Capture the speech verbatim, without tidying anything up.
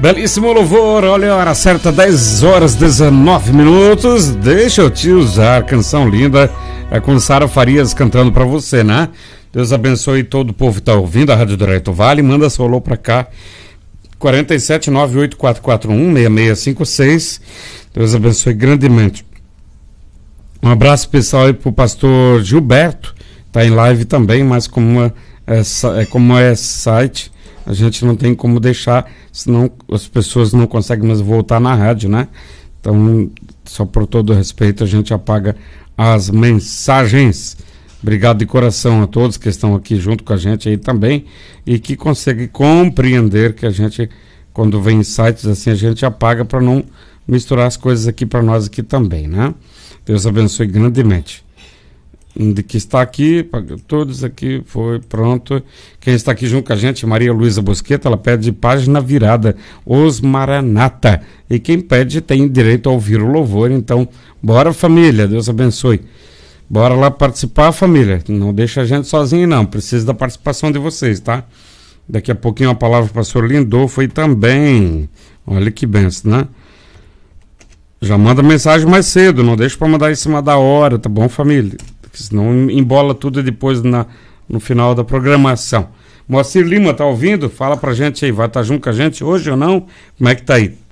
Belíssimo louvor, olha a hora certa, dez horas, dezenove minutos. Deixa eu te usar, canção linda, é com Sara Farias cantando pra você, né? Deus abençoe todo o povo que tá ouvindo a Rádio Direto Vale, manda seu alô pra cá, quatro sete nove oito quatro quatro um seis seis cinco seis. Deus abençoe grandemente. Um abraço especial aí pro pastor Gilberto, tá em live também, mas como é, é, como é site, a gente não tem como deixar, senão as pessoas não conseguem mais voltar na rádio, né? Então, só por todo respeito, a gente apaga as mensagens. Obrigado de coração a todos que estão aqui junto com a gente aí também e que conseguem compreender que a gente, quando vem em sites assim, a gente apaga para não misturar as coisas aqui para nós aqui também, né? Deus abençoe grandemente. De que está aqui, todos aqui, foi pronto. Quem está aqui junto com a gente, Maria Luísa Bosqueta, ela pede página virada, Os Maranata. E quem pede tem direito a ouvir o louvor. Então, bora família, Deus abençoe. Bora lá participar, família. Não deixa a gente sozinho, não. Precisa da participação de vocês, tá? Daqui a pouquinho a palavra para o pastor Lindolfo aí também. Olha que benção, né? Já manda mensagem mais cedo, não deixa para mandar em cima da hora, tá bom, família? Senão embola tudo depois na, no final da programação. Moacir Lima, tá ouvindo? Fala pra gente aí, vai estar tá junto com a gente hoje ou não? Como é que tá aí?